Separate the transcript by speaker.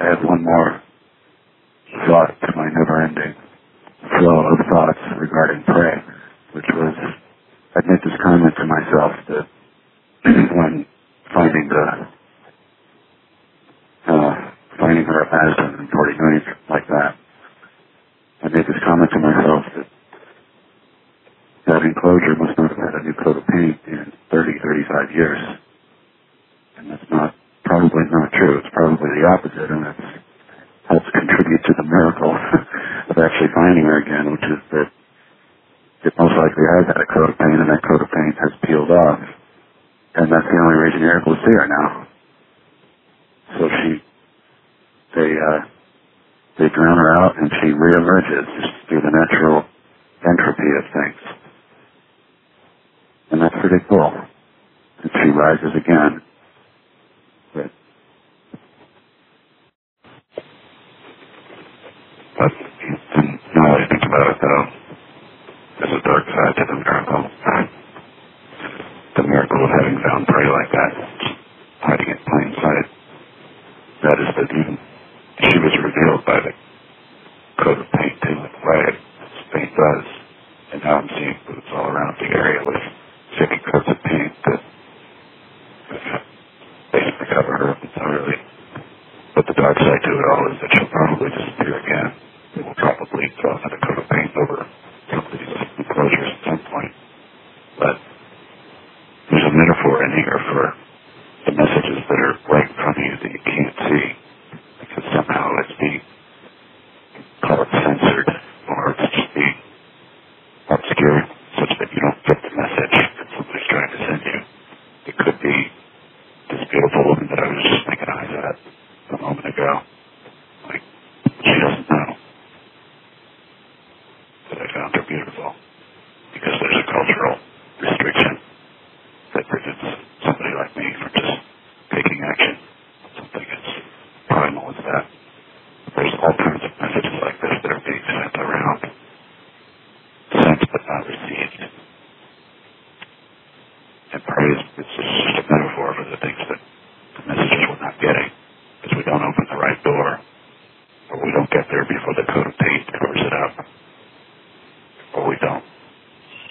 Speaker 1: I had one more thought to my never-ending flow of thoughts regarding prey, which was, I'd made this comment to myself that when finding her at Madison and 49th like that, I made this comment to myself that that enclosure must not have had a new coat of paint in 30, 35 years. And that's probably not true. It's probably the opposite, and it helps contribute to the miracle of actually finding her again, which is that it most likely has had a coat of paint, and that coat of paint has peeled off. And that's the only reason you're able to see her now. So they drown her out, and she reemerges just through the natural entropy of things. And that's pretty cool. And she rises again. But now that I think about it, though, there's a dark side to the miracle. The miracle of having found prey like that, hiding in plain sight. That is that even she was revealed by the coat of paint too, in the way paint does. And now I'm seeing boots all around the area with thick coats of paint that basically cover her entirely. But the dark side to it all is that she'll probably disappear again. It will probably throw another coat of paint over some of these enclosures at some point. But there's a metaphor in here for the messages that are right in front of you that you can't see. Because somehow it's being, call it censored, or it's just being obscured such that you don't get the message that somebody's trying to send you. It could be this beautiful woman that I was just making eyes at a moment ago. Like, she doesn't know that I found her beautiful. Because there's a cultural restriction that prevents somebody like me from just taking action on something as primal as that. There's all kinds of messages like this that are being sent around. Sent but not received. And praise is just a metaphor for the things that the messages we're not getting. Because we don't open the right door. Or we don't get there before the coat of paint covers it up. Or we don't